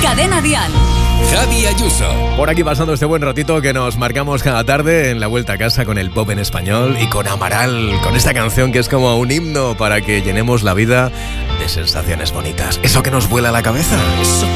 Cadena Dial. Javi Ayuso. Por aquí pasando este buen ratito que nos marcamos cada tarde en la vuelta a casa con el pop en español y con Amaral, con esta canción que es como un himno para que llenemos la vida de sensaciones bonitas. Eso que nos vuela la cabeza.